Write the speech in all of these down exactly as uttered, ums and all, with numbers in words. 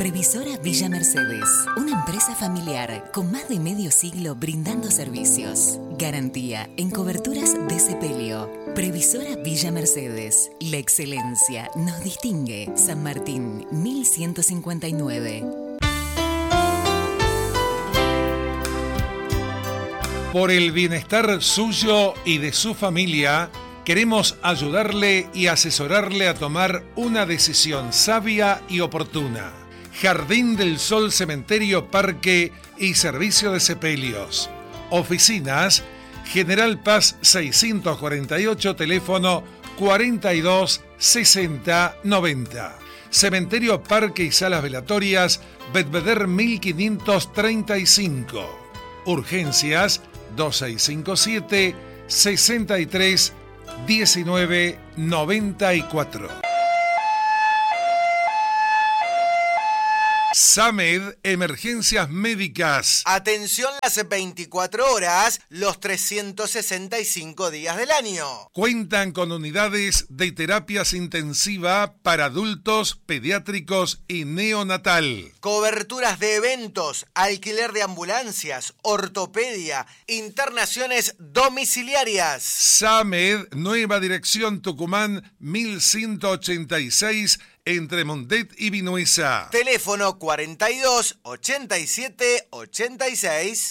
Previsora Villa Mercedes, una empresa familiar con más de medio siglo brindando servicios. Garantía en coberturas de sepelio. Previsora Villa Mercedes, la excelencia nos distingue. San Martín, mil ciento cincuenta y nueve. Por el bienestar suyo y de su familia, queremos ayudarle y asesorarle a tomar una decisión sabia y oportuna. Jardín del Sol, Cementerio, Parque y Servicio de Sepelios. Oficinas, General Paz seiscientos cuarenta y ocho, teléfono cuarenta y dos sesenta noventa. Cementerio, Parque y Salas Velatorias, Bedveder mil quinientos treinta y cinco. Urgencias, dos seis cinco siete, sesenta y tres, diecinueve noventa y cuatro. SAMED, Emergencias Médicas. Atención las veinticuatro horas, los trescientos sesenta y cinco días del año. Cuentan con unidades de terapias intensiva para adultos, pediátricos y neonatal. Coberturas de eventos, alquiler de ambulancias, ortopedia, internaciones domiciliarias. SAMED, Nueva Dirección Tucumán, mil ciento ochenta y seis, entre Mondet y Vinuesa. Teléfono cuarenta y dos, ochenta y siete, ochenta y seis.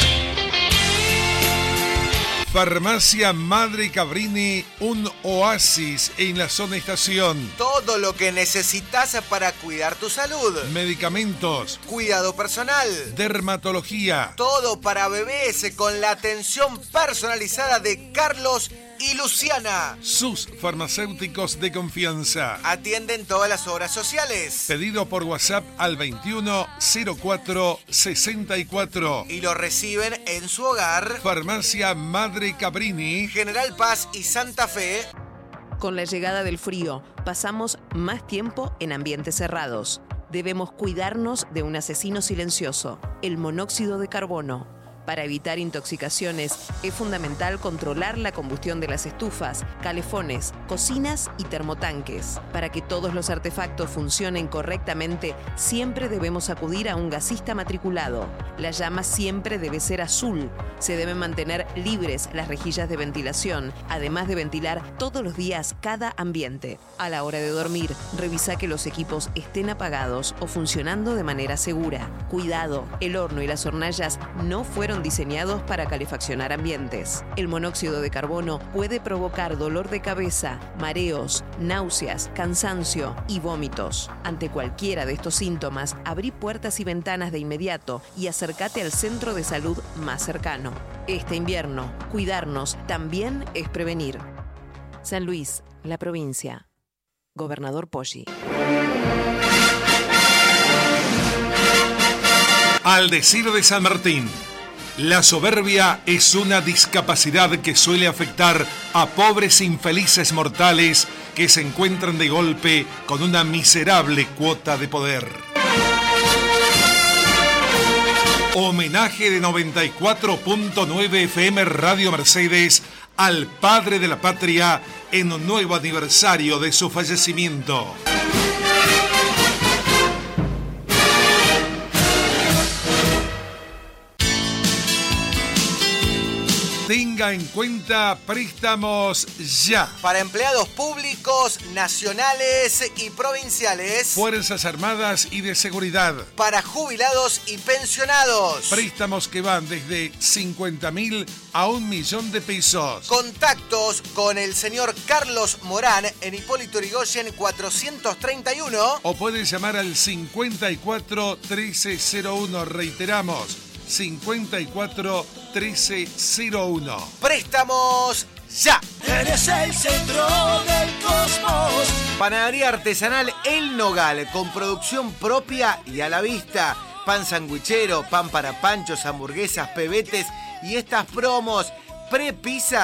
Farmacia Madre Cabrini, un oasis en la zona estación. Todo lo que necesitas para cuidar tu salud. Medicamentos. Cuidado personal. Dermatología. Todo para bebés con la atención personalizada de Carlos y Luciana. Sus farmacéuticos de confianza. Atienden todas las obras sociales. Pedido por WhatsApp al veintiuno cero cuatro sesenta y cuatro. Y lo reciben en su hogar. Farmacia Madre Cabrini, General Paz y Santa Fe. Con la llegada del frío, pasamos más tiempo en ambientes cerrados. Debemos cuidarnos de un asesino silencioso, el monóxido de carbono. Para evitar intoxicaciones, es fundamental controlar la combustión de las estufas, calefones, cocinas y termotanques. Para que todos los artefactos funcionen correctamente, siempre debemos acudir a un gasista matriculado. La llama siempre debe ser azul. Se deben mantener libres las rejillas de ventilación, además de ventilar todos los días cada ambiente. A la hora de dormir, revisa que los equipos estén apagados o funcionando de manera segura. Cuidado, el horno y las hornallas no fueron diseñados para calefaccionar ambientes. El monóxido de carbono puede provocar dolor de cabeza, mareos, náuseas, cansancio y vómitos. Ante cualquiera de estos síntomas, abrí puertas y ventanas de inmediato y acércate al centro de salud más cercano. Este invierno, cuidarnos también es prevenir. San Luis, la provincia. Gobernador Poggi. Al decir de San Martín, la soberbia es una discapacidad que suele afectar a pobres infelices mortales que se encuentran de golpe con una miserable cuota de poder. Homenaje de noventa y cuatro punto nueve F M Radio Mercedes al padre de la patria en un nuevo aniversario de su fallecimiento. Tenga en cuenta préstamos ya. Para empleados públicos, nacionales y provinciales. Fuerzas Armadas y de Seguridad. Para jubilados y pensionados. Préstamos que van desde cincuenta mil a un millón de pesos. Contactos con el señor Carlos Morán en Hipólito Yrigoyen cuatrocientos treinta y uno. O puede llamar al cincuenta y cuatro trece cero uno. Reiteramos, cincuenta y cuatro trece cero uno. Préstamos ya. Eres el centro del cosmos. Panadería artesanal El Nogal, con producción propia y a la vista. Pan sandwichero, pan para panchos, hamburguesas, pebetes y estas promos pre-pizzas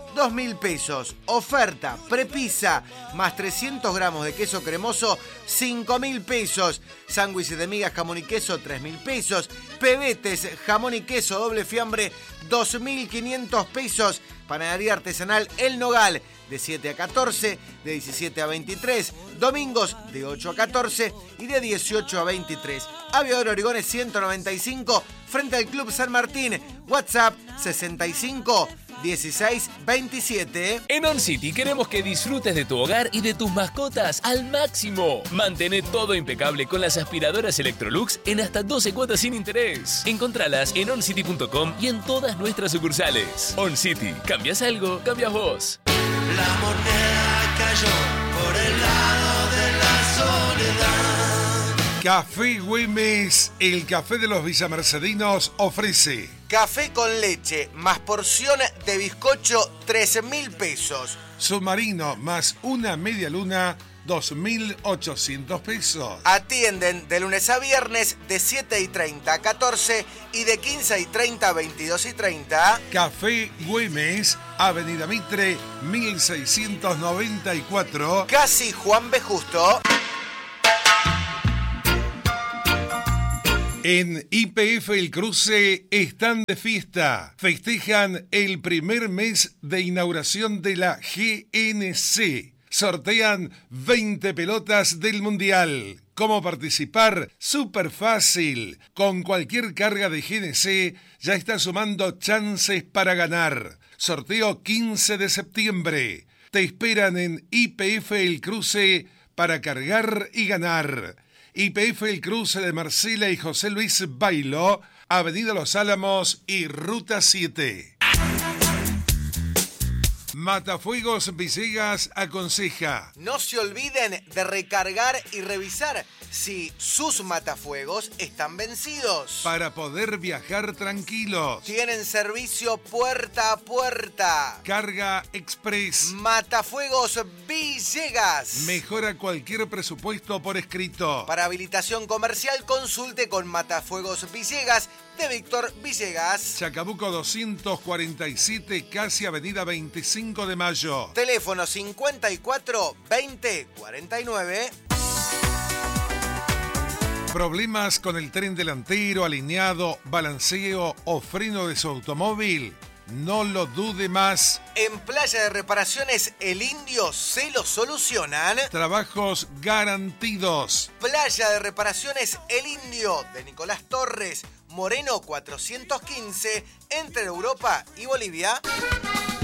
dos mil pesos. Oferta prepizza más trescientos gramos de queso cremoso, cinco mil pesos. Sándwiches de migas, jamón y queso, tres mil pesos. Pebetes, jamón y queso, doble fiambre, dos mil quinientos pesos. Panadería artesanal El Nogal, de siete a catorce, de diecisiete a veintitrés. Domingos, de ocho a catorce y de dieciocho a veintitrés. Aviador Origones ciento noventa y cinco, frente al Club San Martín. WhatsApp sesenta y cinco, dieciséis, veintisiete. En On City queremos que disfrutes de tu hogar y de tus mascotas al máximo. Mantén todo impecable con las aspiradoras Electrolux en hasta doce cuotas sin interés. Encontralas en oncity punto com y en todas nuestras sucursales. On City, ¿cambias algo? Cambias vos. La moneda cayó por el lado de la soledad. Café Güemes, el café de los villamercedinos, ofrece Café con leche más porción de bizcocho, tres mil pesos. submarino más una media luna, dos mil ochocientos pesos. Atienden de lunes a viernes de siete y treinta a catorce y de quince y treinta a veintidós y treinta. Café Güemes, Avenida Mitre, mil seiscientos noventa y cuatro. Casi Juan B. Justo. En Y P F El Cruce están de fiesta. Festejan el primer mes de inauguración de la G N C. Sortean veinte pelotas del Mundial. ¿Cómo participar? Súper fácil. Con cualquier carga de G N C ya está sumando chances para ganar. Sorteo quince de septiembre. Te esperan en Y P F El Cruce para cargar y ganar. Y P F El Cruce de Marcela y José Luis Bailo, Avenida Los Álamos y Ruta siete. Matafuegos Villegas aconseja: no se olviden de recargar y revisar si sus matafuegos están vencidos. Para poder viajar tranquilos. Tienen servicio puerta a puerta. Carga Express. Matafuegos Villegas. Mejora cualquier presupuesto por escrito. Para habilitación comercial, consulte con Matafuegos Villegas de Víctor Villegas. Chacabuco doscientos cuarenta y siete, casi Avenida veinticinco de Mayo. Teléfono cincuenta y cuatro, veinte, cuarenta y nueve. ¿Problemas con el tren delantero, alineado, balanceo o freno de su automóvil? No lo dude más. En Playa de Reparaciones El Indio se lo solucionan. Trabajos garantidos. Playa de Reparaciones El Indio de Nicolás Torres, Moreno cuatrocientos quince, entre Europa y Bolivia.